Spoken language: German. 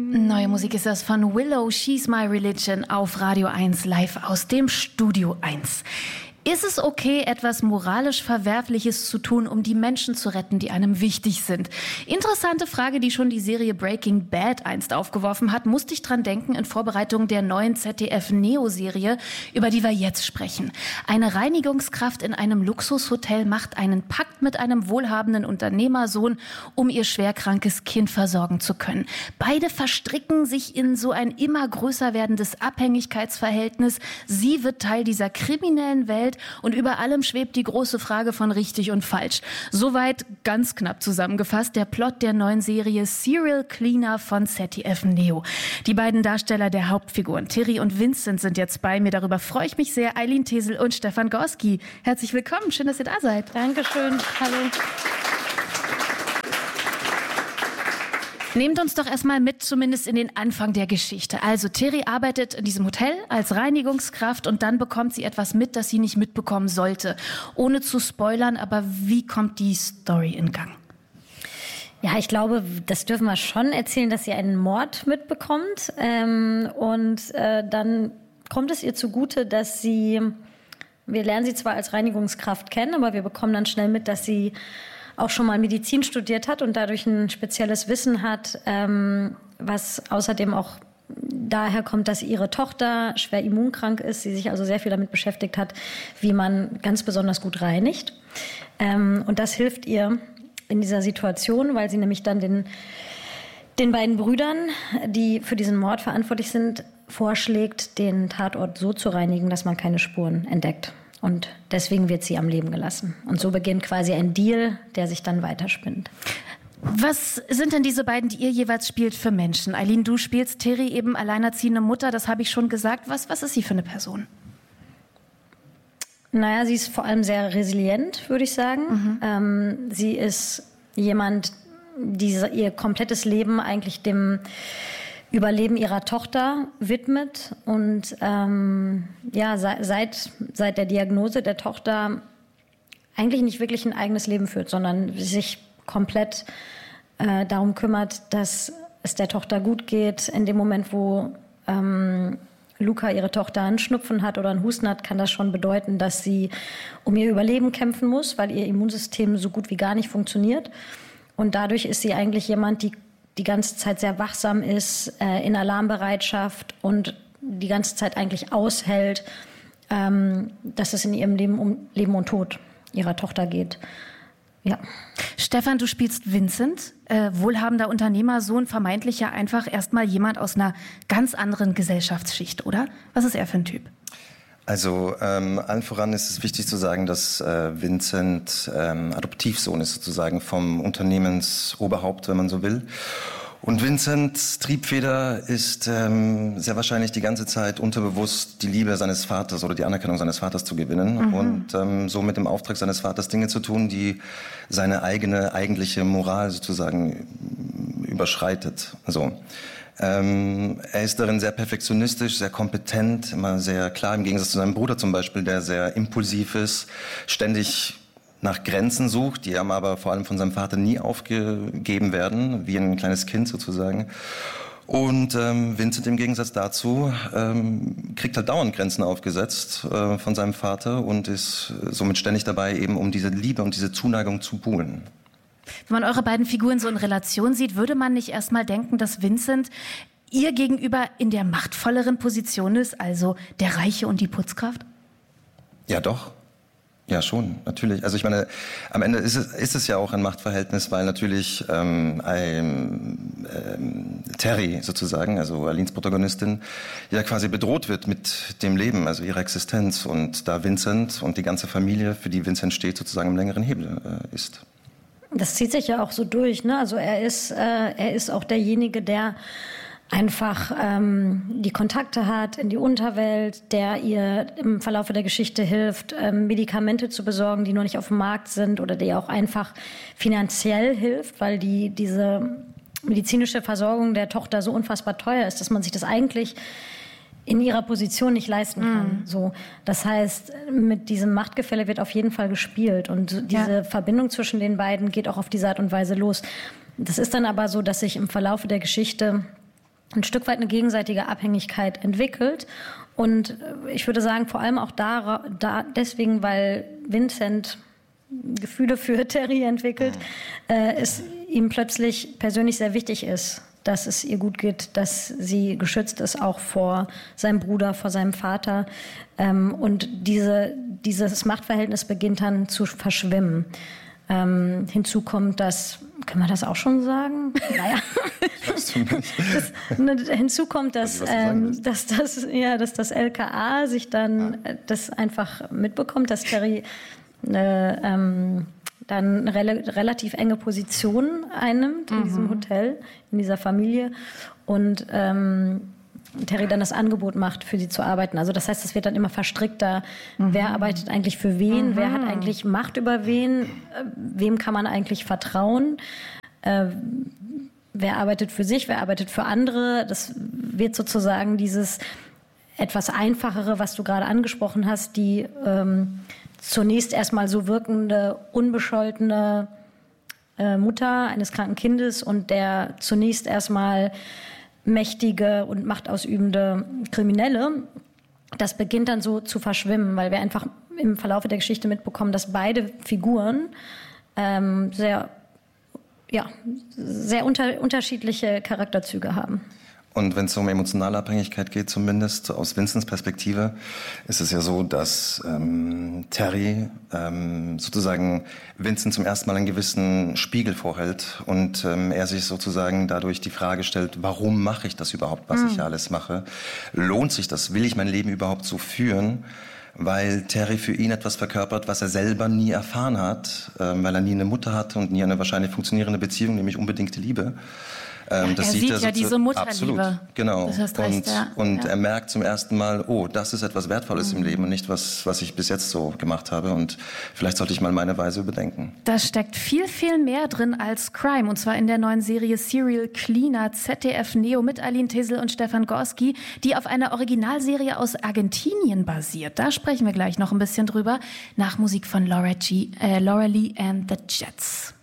Neue Musik ist das von Willow, She's My Religion auf Radio 1 live aus dem Studio 1. Ist es okay, etwas moralisch Verwerfliches zu tun, um die Menschen zu retten, die einem wichtig sind? Interessante Frage, die schon die Serie Breaking Bad einst aufgeworfen hat, musste ich dran denken in Vorbereitung der neuen ZDF-Neo-Serie, über die wir jetzt sprechen. Eine Reinigungskraft in einem Luxushotel macht einen Pakt mit einem wohlhabenden Unternehmersohn, um ihr schwerkrankes Kind versorgen zu können. Beide verstricken sich in so ein immer größer werdendes Abhängigkeitsverhältnis. Sie wird Teil dieser kriminellen Welt, und über allem schwebt die große Frage von richtig und falsch. Soweit ganz knapp zusammengefasst der Plot der neuen Serie Serial Cleaner von ZDF Neo. Die beiden Darsteller der Hauptfiguren, Terry und Vincent, sind jetzt bei mir. Darüber freue ich mich sehr. Eileen Tesel und Stefan Gorski. Herzlich willkommen. Schön, dass ihr da seid. Dankeschön. Hallo. Nehmt uns doch erstmal mit, zumindest in den Anfang der Geschichte. Also Terry arbeitet in diesem Hotel als Reinigungskraft und dann bekommt sie etwas mit, das sie nicht mitbekommen sollte. Ohne zu spoilern, aber wie kommt die Story in Gang? Ja, ich glaube, das dürfen wir schon erzählen, dass sie einen Mord mitbekommt. Dann kommt es ihr zugute, dass wir lernen sie zwar als Reinigungskraft kennen, aber wir bekommen dann schnell mit, dass sie auch schon mal Medizin studiert hat und dadurch ein spezielles Wissen hat, was außerdem auch daher kommt, dass ihre Tochter schwer immunkrank ist, sie sich also sehr viel damit beschäftigt hat, wie man ganz besonders gut reinigt. Und das hilft ihr in dieser Situation, weil sie nämlich dann den beiden Brüdern, die für diesen Mord verantwortlich sind, vorschlägt, den Tatort so zu reinigen, dass man keine Spuren entdeckt. Und deswegen wird sie am Leben gelassen. Und so beginnt quasi ein Deal, der sich dann weiterspinnt. Was sind denn diese beiden, die ihr jeweils spielt, für Menschen? Eileen, du spielst Terry, eben alleinerziehende Mutter, das habe ich schon gesagt. Was ist sie für eine Person? Naja, sie ist vor allem sehr resilient, würde ich sagen. Sie ist jemand, die ihr komplettes Leben eigentlich dem Überleben ihrer Tochter widmet und seit der Diagnose der Tochter eigentlich nicht wirklich ein eigenes Leben führt, sondern sich komplett darum kümmert, dass es der Tochter gut geht. In dem Moment, wo Luca, ihre Tochter, einen Schnupfen hat oder einen Husten hat, kann das schon bedeuten, dass sie um ihr Überleben kämpfen muss, weil ihr Immunsystem so gut wie gar nicht funktioniert. Und dadurch ist sie eigentlich jemand, die ganze Zeit sehr wachsam ist, in Alarmbereitschaft und die ganze Zeit eigentlich aushält, dass es in ihrem Leben um Leben und Tod ihrer Tochter geht. Ja. Stefan, du spielst Vincent, wohlhabender Unternehmersohn, vermeintlich ja einfach erstmal jemand aus einer ganz anderen Gesellschaftsschicht, oder? Was ist er für ein Typ? Also allen voran ist es wichtig zu sagen, dass Vincent Adoptivsohn ist sozusagen vom Unternehmensoberhaupt, wenn man so will. Und Vincents Triebfeder ist sehr wahrscheinlich die ganze Zeit unterbewusst die Liebe seines Vaters oder die Anerkennung seines Vaters zu gewinnen und so mit dem Auftrag seines Vaters Dinge zu tun, die seine eigentliche Moral sozusagen überschreitet. So. Er ist darin sehr perfektionistisch, sehr kompetent, immer sehr klar, im Gegensatz zu seinem Bruder zum Beispiel, der sehr impulsiv ist, ständig nach Grenzen sucht, die ihm aber vor allem von seinem Vater nie aufgegeben werden, wie ein kleines Kind sozusagen. Und Vincent im Gegensatz dazu kriegt halt dauernd Grenzen aufgesetzt von seinem Vater und ist somit ständig dabei, eben um diese Liebe und diese Zuneigung zu buhlen. Wenn man eure beiden Figuren so in Relation sieht, würde man nicht erstmal denken, dass Vincent ihr gegenüber in der machtvolleren Position ist, also der Reiche und die Putzkraft? Ja, doch. Ja, schon, natürlich. Also ich meine, am Ende ist es ja auch ein Machtverhältnis, weil natürlich Terry sozusagen, also Aleens Protagonistin, ja quasi bedroht wird mit dem Leben, also ihrer Existenz. Und da Vincent und die ganze Familie, für die Vincent steht, sozusagen im längeren Hebel ist. Das zieht sich ja auch so durch, ne? Also er ist auch derjenige, der einfach die Kontakte hat in die Unterwelt, der ihr im Verlauf der Geschichte hilft, Medikamente zu besorgen, die noch nicht auf dem Markt sind oder der auch einfach finanziell hilft, weil diese medizinische Versorgung der Tochter so unfassbar teuer ist, dass man sich das eigentlich in ihrer Position nicht leisten kann. So, das heißt, mit diesem Machtgefälle wird auf jeden Fall gespielt und diese Verbindung zwischen den beiden geht auch auf diese Art und Weise los. Das ist dann aber so, dass sich im Verlauf der Geschichte ein Stück weit eine gegenseitige Abhängigkeit entwickelt. Und ich würde sagen, vor allem auch deswegen, weil Vincent Gefühle für Terry entwickelt, es ihm plötzlich persönlich sehr wichtig ist, dass es ihr gut geht, dass sie geschützt ist, auch vor seinem Bruder, vor seinem Vater. Und dieses Machtverhältnis beginnt dann zu verschwimmen. Hinzu kommt, können wir das auch schon sagen? Naja. Hinzu kommt, dass das LKA sich dann das einfach mitbekommt, dass Terry dann eine relativ enge Position einnimmt in diesem Hotel, in dieser Familie und Terry dann das Angebot macht, für sie zu arbeiten. Also das heißt, es wird dann immer verstrickter. Wer arbeitet eigentlich für wen? Wer hat eigentlich Macht über wen? Wem kann man eigentlich vertrauen? Wer arbeitet für sich? Wer arbeitet für andere? Das wird sozusagen dieses etwas Einfachere, was du gerade angesprochen hast, die zunächst erstmal so wirkende, unbescholtene Mutter eines kranken Kindes und der zunächst erstmal mächtige und machtausübende Kriminelle, das beginnt dann so zu verschwimmen, weil wir einfach im Verlauf der Geschichte mitbekommen, dass beide Figuren sehr unterschiedliche Charakterzüge haben. Und wenn es um emotionale Abhängigkeit geht, zumindest aus Vincents Perspektive, ist es ja so, dass Terry sozusagen Vincent zum ersten Mal einen gewissen Spiegel vorhält und er sich sozusagen dadurch die Frage stellt, warum mache ich das überhaupt, was ich alles mache? Lohnt sich das? Will ich mein Leben überhaupt so führen? Weil Terry für ihn etwas verkörpert, was er selber nie erfahren hat, weil er nie eine Mutter hatte und nie eine wahrscheinlich funktionierende Beziehung, nämlich unbedingte Liebe. Das sieht ja diese Mutterliebe. Absolut, genau. Das heißt, und er merkt zum ersten Mal, oh, das ist etwas Wertvolles im Leben und nicht was ich bis jetzt so gemacht habe. Und vielleicht sollte ich mal meine Weise überdenken. Da steckt viel, viel mehr drin als Crime. Und zwar in der neuen Serie Serial Cleaner, ZDF Neo mit Aline Tissel und Stefan Gorski, die auf einer Originalserie aus Argentinien basiert. Da sprechen wir gleich noch ein bisschen drüber, nach Musik von Laura Lee and the Jets.